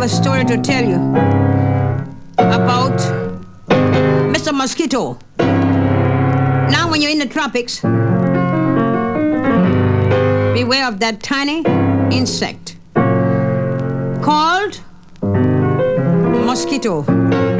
a story to tell you about Mr. Mosquito. Now, when you're in the tropics, beware of that tiny insect called mosquito.